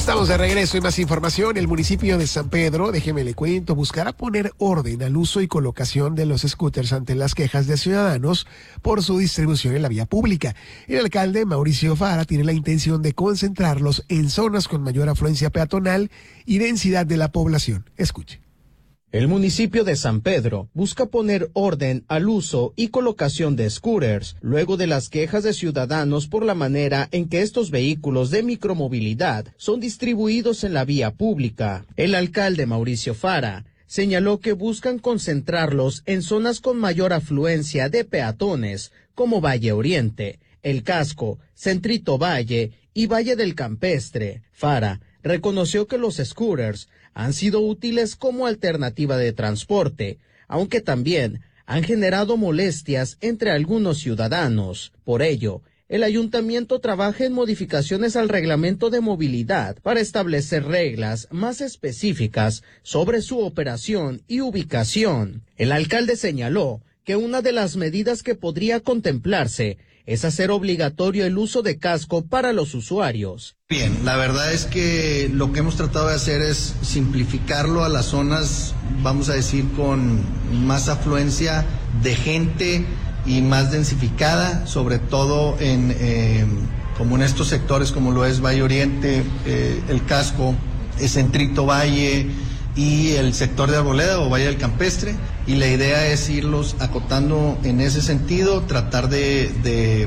Estamos de regreso y más información. El municipio de San Pedro, déjeme le cuento, buscará poner orden al uso y colocación de los scooters ante las quejas de ciudadanos por su distribución en la vía pública. El alcalde Mauricio Fara tiene la intención de concentrarlos en zonas con mayor afluencia peatonal y densidad de la población. Escuche. El municipio de San Pedro busca poner orden al uso y colocación de scooters, luego de las quejas de ciudadanos por la manera en que estos vehículos de micromovilidad son distribuidos en la vía pública. El alcalde Mauricio Fara señaló que buscan concentrarlos en zonas con mayor afluencia de peatones, como Valle Oriente, El Casco, Centrito Valle y Valle del Campestre. Fara reconoció que los scooters han sido útiles como alternativa de transporte, aunque también han generado molestias entre algunos ciudadanos. Por ello, el ayuntamiento trabaja en modificaciones al reglamento de movilidad para establecer reglas más específicas sobre su operación y ubicación. El alcalde señaló que una de las medidas que podría contemplarse es hacer obligatorio el uso de casco para los usuarios. Bien, la verdad es que lo que hemos tratado de hacer es simplificarlo a las zonas, vamos a decir, con más afluencia de gente y más densificada, sobre todo como en estos sectores como lo es Valle Oriente, El Casco, el Centrito Valle y el sector de Arboleda o Valle del Campestre, y la idea es irlos acotando en ese sentido, tratar de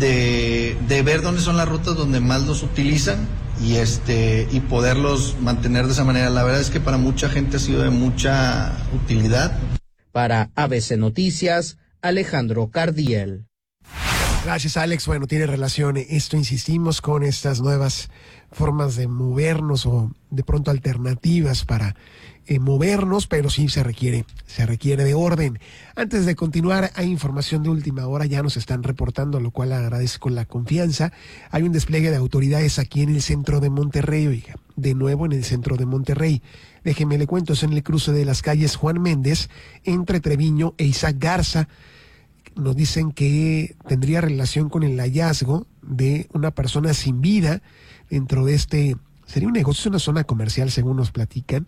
ver dónde son las rutas donde más los utilizan y poderlos mantener de esa manera. La verdad es que para mucha gente ha sido de mucha utilidad. Para ABC Noticias, Alejandro Cardiel. Gracias, Alex. Bueno, tiene relación esto, insistimos, con estas nuevas formas de movernos o de pronto alternativas para movernos, pero sí se requiere de orden. Antes de continuar, hay información de última hora, ya nos están reportando, lo cual agradezco la confianza. Hay un despliegue de autoridades aquí en el centro de Monterrey, oiga, de nuevo en el centro de Monterrey. Déjeme le cuento, es en el cruce de las calles Juan Méndez, entre Treviño e Isaac Garza. Nos dicen que tendría relación con el hallazgo de una persona sin vida dentro de sería un negocio, es una zona comercial según nos platican.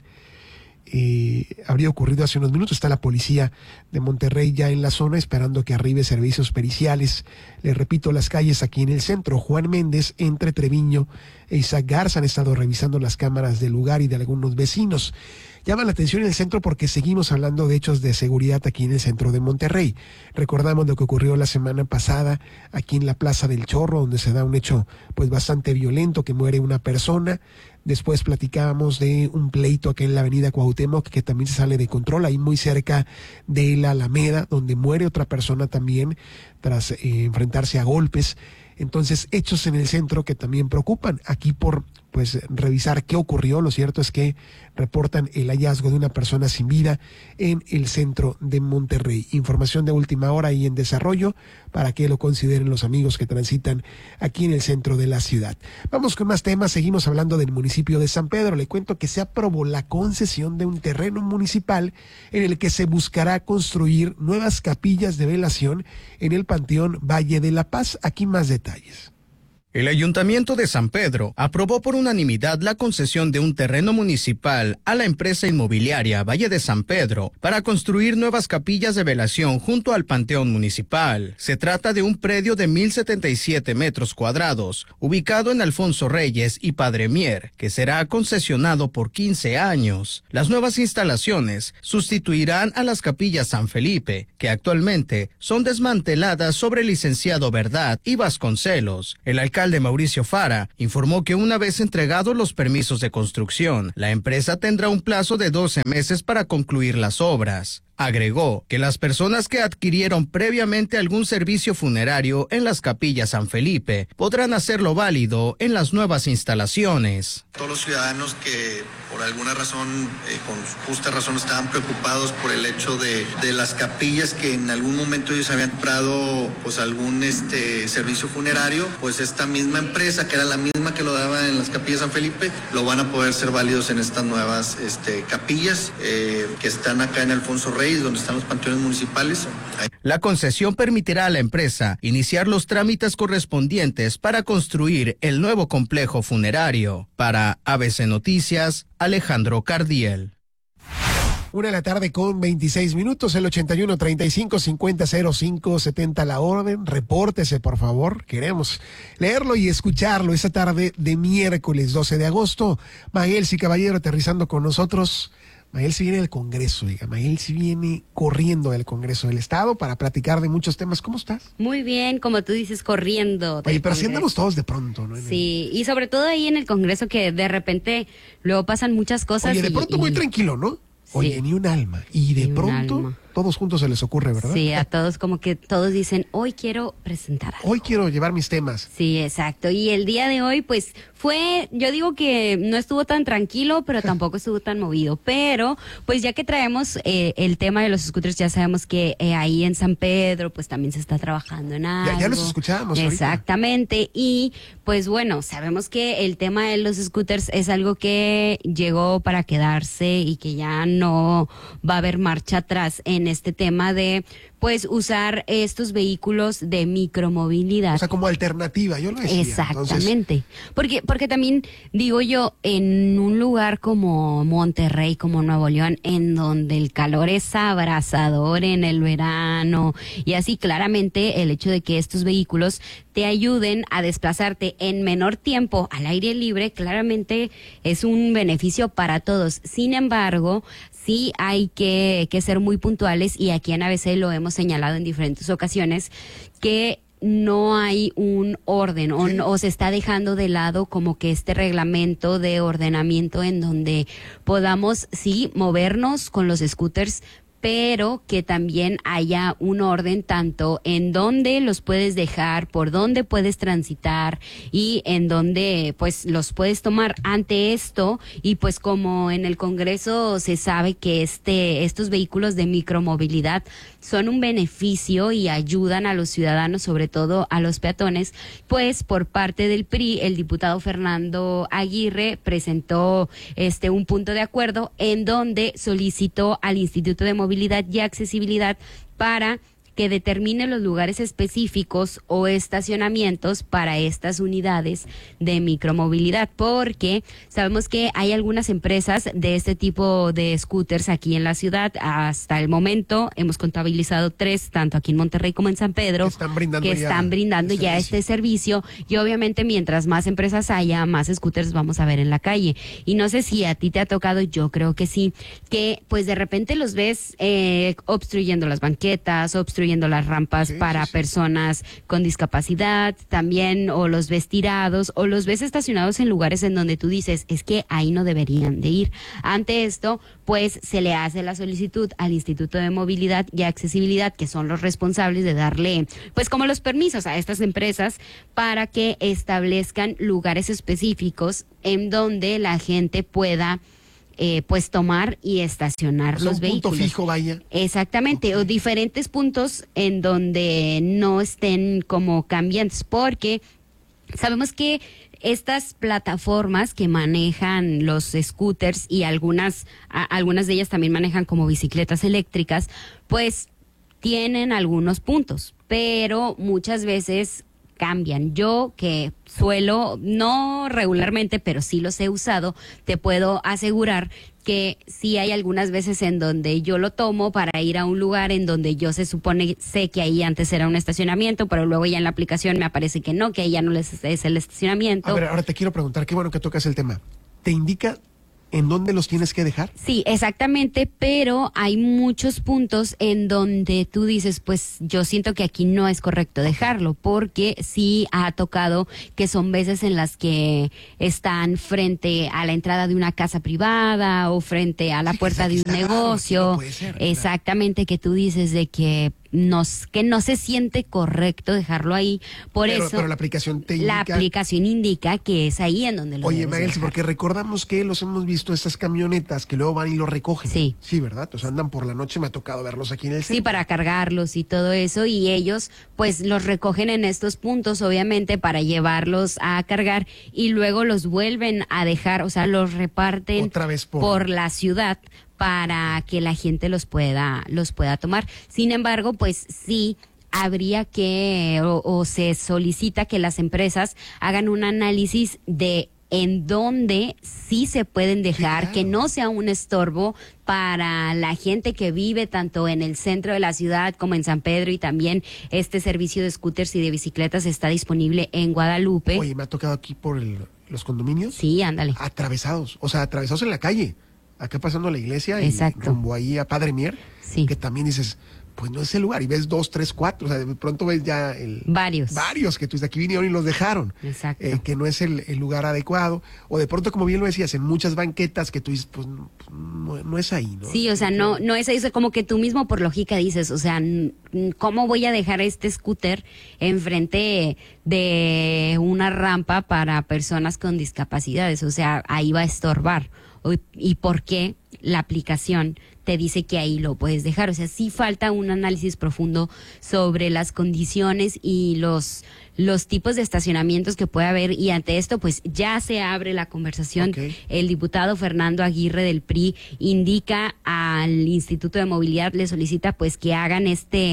Habría ocurrido hace unos minutos. Está la policía de Monterrey ya en la zona esperando que arribe servicios periciales. Les repito, las calles aquí en el centro, Juan Méndez, entre Treviño e Isaac Garza, han estado revisando las cámaras del lugar y de algunos vecinos. Llama la atención el centro porque seguimos hablando de hechos de seguridad aquí en el centro de Monterrey. Recordamos lo que ocurrió la semana pasada aquí en la Plaza del Chorro, donde se da un hecho pues bastante violento, que muere una persona. Después platicábamos de un pleito aquí en la avenida Cuauhtémoc que también se sale de control, ahí muy cerca de la Alameda, donde muere otra persona también tras enfrentarse a golpes. Entonces, hechos en el centro que también preocupan. Aquí por revisar qué ocurrió, lo cierto es que reportan el hallazgo de una persona sin vida en el centro de Monterrey. Información de última hora y en desarrollo para que lo consideren los amigos que transitan aquí en el centro de la ciudad. Vamos con más temas, seguimos hablando del municipio de San Pedro. Le cuento que se aprobó la concesión de un terreno municipal en el que se buscará construir nuevas capillas de velación en el Panteón Valle de la Paz. Aquí más detalles. El Ayuntamiento de San Pedro aprobó por unanimidad la concesión de un terreno municipal a la empresa inmobiliaria Valle de San Pedro para construir nuevas capillas de velación junto al Panteón Municipal. Se trata de un predio de 1,077 metros cuadrados, ubicado en Alfonso Reyes y Padre Mier, que será concesionado por 15 años. Las nuevas instalaciones sustituirán a las capillas San Felipe, que actualmente son desmanteladas sobre Licenciado Verdad y Vasconcelos. El alcalde Mauricio Fara informó que una vez entregados los permisos de construcción, la empresa tendrá un plazo de 12 meses para concluir las obras. Agregó que las personas que adquirieron previamente algún servicio funerario en las capillas San Felipe podrán hacerlo válido en las nuevas instalaciones. Todos los ciudadanos que por alguna razón, con justa razón, estaban preocupados por el hecho de las capillas que en algún momento ellos habían comprado pues algún servicio funerario, pues esta misma empresa, que era la misma que lo daba en las capillas San Felipe, lo van a poder ser válidos en estas nuevas capillas que están acá en Alfonso Reyes Reyes, donde están los panteones municipales. La concesión permitirá a la empresa iniciar los trámites correspondientes para construir el nuevo complejo funerario. Para ABC Noticias, Alejandro Cardiel. 1:26 p.m, el 81 35 50 05 70 la orden. Repórtese, por favor. Queremos leerlo y escucharlo esta tarde de miércoles 12 de agosto. Maelsi Caballero aterrizando con nosotros. Maelsi viene del Congreso, Maelsi viene corriendo del Congreso del Estado para platicar de muchos temas. ¿Cómo estás? Muy bien, como tú dices, corriendo. Oye, pero si andamos todos de pronto, ¿no? Sí, y sobre todo ahí en el Congreso que de repente luego pasan muchas cosas. Oye, de pronto muy tranquilo, ¿no? Oye, Sí. ni un alma. Y de Ni un pronto, alma. todos juntos se les ocurre, ¿verdad? Sí, a todos como que todos dicen, hoy quiero presentar algo. Hoy quiero llevar mis temas. Sí, exacto. Y el día de hoy, pues, yo digo que no estuvo tan tranquilo, pero tampoco estuvo tan movido. Pero, pues, ya que traemos el tema de los scooters, ya sabemos que ahí en San Pedro, pues, también se está trabajando en algo. Ya los escuchábamos ahorita. Exactamente. Y, pues, bueno, sabemos que el tema de los scooters es algo que llegó para quedarse y que ya no va a haber marcha atrás en este tema de, pues, usar estos vehículos de micromovilidad. O sea, como alternativa, yo lo decía. Exactamente. Porque también digo yo, en un lugar como Monterrey, como Nuevo León, en donde el calor es abrasador en el verano, y así claramente el hecho de que estos vehículos te ayuden a desplazarte en menor tiempo al aire libre, claramente es un beneficio para todos. Sin embargo, sí hay que ser muy puntuales, y aquí en ABC lo hemos señalado en diferentes ocasiones, que no hay un orden o se está dejando de lado como que este reglamento de ordenamiento en donde podamos, sí, movernos con los scooters, pero que también haya un orden tanto en dónde los puedes dejar, por dónde puedes transitar y en dónde pues los puedes tomar. Ante esto, y pues como en el Congreso se sabe que estos vehículos de micromovilidad son un beneficio y ayudan a los ciudadanos, sobre todo a los peatones, pues por parte del PRI, el diputado Fernando Aguirre presentó un punto de acuerdo en donde solicitó al Instituto de Movilidad y Accesibilidad para que determine los lugares específicos o estacionamientos para estas unidades de micromovilidad, porque sabemos que hay algunas empresas de este tipo de scooters aquí en la ciudad. Hasta el momento hemos contabilizado 3, tanto aquí en Monterrey como en San Pedro, que están brindando ya este servicio, y obviamente mientras más empresas haya, más scooters vamos a ver en la calle. Y no sé si a ti te ha tocado, yo creo que sí, que pues de repente los ves obstruyendo las banquetas, obstruyendo las rampas para personas con discapacidad, también, o los ves tirados, o los ves estacionados en lugares en donde tú dices, es que ahí no deberían de ir. Ante esto, pues se le hace la solicitud al Instituto de Movilidad y Accesibilidad, que son los responsables de darle, pues como los permisos a estas empresas para que establezcan lugares específicos en donde la gente pueda pues tomar y estacionar los vehículos. Un punto fijo, vaya. Exactamente, Okay. O diferentes puntos en donde no estén como cambiantes, porque sabemos que estas plataformas que manejan los scooters y algunas de ellas también manejan como bicicletas eléctricas, pues tienen algunos puntos, pero muchas veces cambian. Yo que suelo, no regularmente, pero sí los he usado, te puedo asegurar que sí hay algunas veces en donde yo lo tomo para ir a un lugar en donde yo sé que ahí antes era un estacionamiento, pero luego ya en la aplicación me aparece que no, que ahí ya no es el estacionamiento. A ver, ahora te quiero preguntar, qué bueno que tocas el tema. ¿Te indica en dónde los tienes que dejar? Sí, exactamente, pero hay muchos puntos en donde tú dices, pues yo siento que aquí no es correcto dejarlo, porque sí ha tocado que son veces en las que están frente a la entrada de una casa privada o frente a la puerta de un negocio. No puede ser, exactamente, que tú dices de que no se siente correcto dejarlo ahí, pero la aplicación te indica. La aplicación indica que es ahí en donde lo Oye, debes Maelsi, dejar. porque recordamos que los hemos visto, estas camionetas que luego van y los recogen. Sí. Sí, ¿verdad? O sea, andan por la noche, me ha tocado verlos aquí en el centro. Sí, para cargarlos y todo eso, y ellos pues los recogen en estos puntos, obviamente, para llevarlos a cargar, y luego los vuelven a dejar, o sea, los reparten Otra vez por la ciudad para que la gente los pueda tomar. Sin embargo, pues sí habría que o se solicita que las empresas hagan un análisis de en dónde sí se pueden dejar, que no sea un estorbo para la gente que vive tanto en el centro de la ciudad como en San Pedro, y también este servicio de scooters y de bicicletas está disponible en Guadalupe. Oye, me ha tocado aquí por los condominios. Sí, ándale. Atravesados en la calle, acá pasando a la iglesia. Exacto. Y rumbo ahí a Padre Mier, sí, que también dices, pues no es el lugar, y ves 2, 3, 4, o sea, de pronto ves ya varios que tú dices, aquí vinieron y los dejaron. Exacto. Que no es el lugar adecuado, o de pronto, como bien lo decías, en muchas banquetas que tú dices, pues no es ahí, ¿no? Sí, o sea, no es ahí, como que tú mismo por lógica dices, o sea, ¿cómo voy a dejar este scooter enfrente de una rampa para personas con discapacidades? O sea, ahí va a estorbar. ¿Y por qué la aplicación te dice que ahí lo puedes dejar? O sea, sí falta un análisis profundo sobre las condiciones y los tipos de estacionamientos que puede haber, y ante esto pues ya se abre la conversación. Okay. El diputado Fernando Aguirre del PRI indica al Instituto de Movilidad, le solicita pues que hagan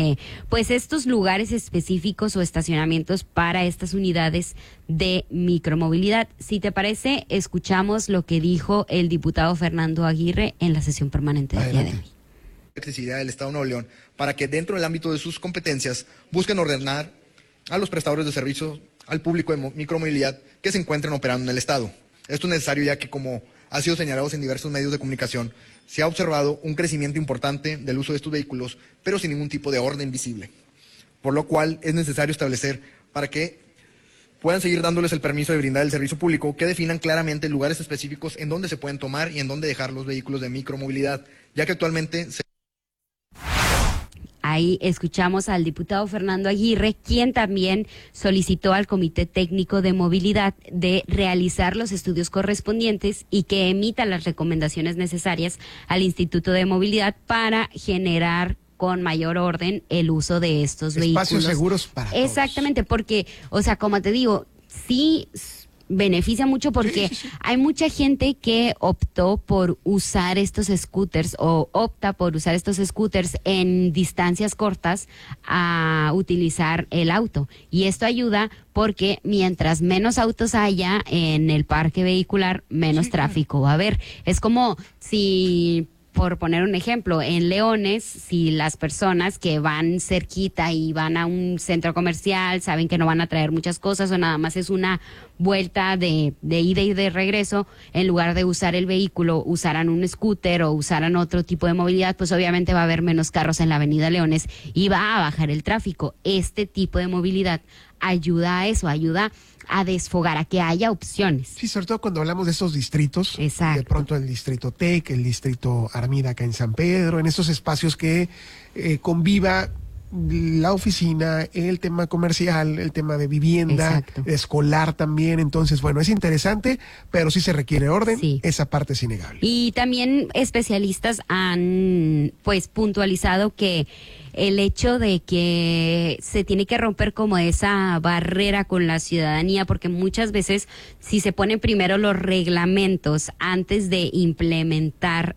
estos lugares específicos o estacionamientos para estas unidades de micromovilidad. Si te parece, escuchamos lo que dijo el diputado Fernando Aguirre en la sesión permanente del día de hoy. Accesibilidad del Estado de Nuevo León para que dentro del ámbito de sus competencias busquen ordenar a los prestadores de servicios al público de micromovilidad que se encuentren operando en el Estado. Esto es necesario ya que, como ha sido señalado en diversos medios de comunicación, se ha observado un crecimiento importante del uso de estos vehículos, pero sin ningún tipo de orden visible. Por lo cual es necesario establecer, para que puedan seguir dándoles el permiso de brindar el servicio público, que definan claramente lugares específicos en donde se pueden tomar y en donde dejar los vehículos de micromovilidad, ya que actualmente Ahí escuchamos al diputado Fernando Aguirre, quien también solicitó al Comité Técnico de Movilidad de realizar los estudios correspondientes y que emita las recomendaciones necesarias al Instituto de Movilidad para generar con mayor orden el uso de estos vehículos. Espacios seguros para todos. Exactamente, porque, o sea, como te digo, sí beneficia mucho porque sí. Hay mucha gente que optó por usar estos scooters o opta por usar estos scooters en distancias cortas a utilizar el auto, y esto ayuda porque mientras menos autos haya en el parque vehicular, menos tráfico va a haber. Es como si, por poner un ejemplo, en Leones, si las personas que van cerquita y van a un centro comercial saben que no van a traer muchas cosas o nada más es una vuelta de ida y de regreso, en lugar de usar el vehículo, usaran un scooter o usaran otro tipo de movilidad, pues obviamente va a haber menos carros en la avenida Leones y va a bajar el tráfico. Este tipo de movilidad ayuda a eso, ayuda a desfogar, a que haya opciones. Sí, sobre todo cuando hablamos de estos distritos. Exacto. De pronto el distrito TEC, el distrito Armida acá en San Pedro, en estos espacios que conviva la oficina, el tema comercial, el tema de vivienda, exacto, escolar también. Entonces, bueno, es interesante, pero sí se requiere orden. Sí. Esa parte es innegable. Y también especialistas han pues puntualizado que el hecho de que se tiene que romper como esa barrera con la ciudadanía, porque muchas veces si se ponen primero los reglamentos antes de implementar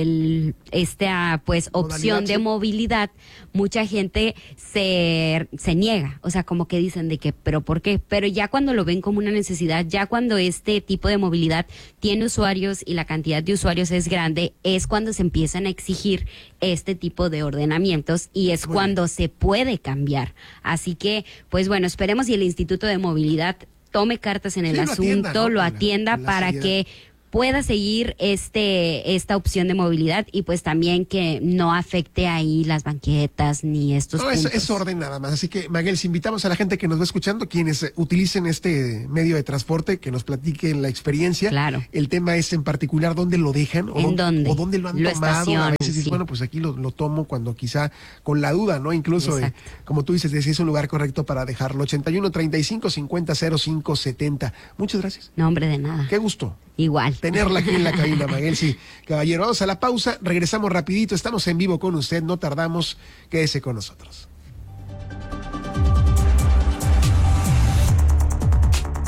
esta pues opción de movilidad, mucha gente se niega, o sea, como que dicen de que, pero ¿por qué? Pero ya cuando lo ven como una necesidad, ya cuando este tipo de movilidad tiene usuarios y la cantidad de usuarios es grande, es cuando se empiezan a exigir este tipo de ordenamientos y es cuando se puede cambiar. Así que, pues bueno, esperemos y el Instituto de Movilidad tome cartas en el asunto, lo atienda para que pueda seguir esta opción de movilidad y pues también que no afecte ahí las banquetas ni estos puntos. Es orden nada más. Así que, Maguel, si invitamos a la gente que nos va escuchando, quienes utilicen este medio de transporte, que nos platiquen la experiencia. Claro. El tema es en particular dónde lo dejan o dónde lo han tomado. A veces dices, bueno, pues aquí lo tomo cuando quizá con la duda, ¿no? Incluso, como tú dices, si es un lugar correcto para dejarlo. 81 35 50 05 70. Muchas gracias. No, hombre, de nada. Qué gusto. Igual. Tenerla aquí en la cabina, Maguel. Sí, caballero, vamos a la pausa, regresamos rapidito, estamos en vivo con usted, no tardamos, quédese con nosotros.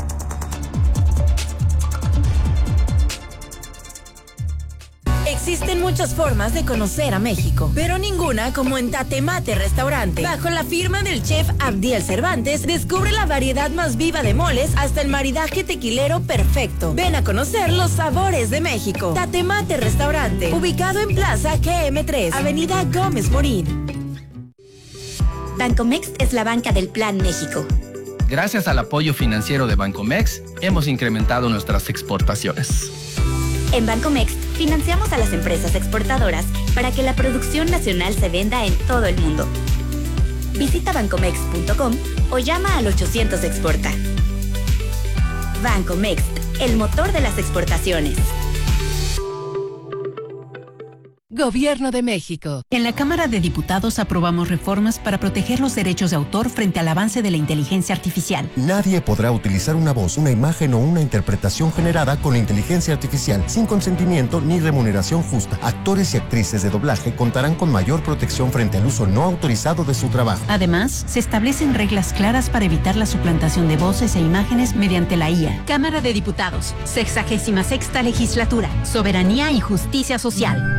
Existen Existen muchas formas de conocer a México, pero ninguna como en Tatemate Restaurante. Bajo la firma del chef Abdiel Cervantes, descubre la variedad más viva de moles hasta el maridaje tequilero perfecto. Ven a conocer los sabores de México. Tatemate Restaurante, ubicado en Plaza GM3, Avenida Gómez Morín. Bancomext es la banca del Plan México. Gracias al apoyo financiero de Bancomext, hemos incrementado nuestras exportaciones. En Bancomext, financiamos a las empresas exportadoras para que la producción nacional se venda en todo el mundo. Visita bancomext.com o llama al 800 Exporta. Bancomext, el motor de las exportaciones. Gobierno de México. En la Cámara de Diputados aprobamos reformas para proteger los derechos de autor frente al avance de la inteligencia artificial. Nadie podrá utilizar una voz, una imagen o una interpretación generada con la inteligencia artificial sin consentimiento ni remuneración justa. Actores y actrices de doblaje contarán con mayor protección frente al uso no autorizado de su trabajo. Además, se establecen reglas claras para evitar la suplantación de voces e imágenes mediante la IA. Cámara de Diputados, 66ª Legislatura, Soberanía y Justicia Social.